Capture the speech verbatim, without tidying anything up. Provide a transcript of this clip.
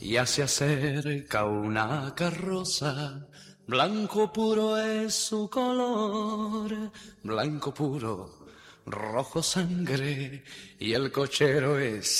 Ya se acerca una carroza, blanco puro es su color, blanco puro, rojo sangre, y el cochero es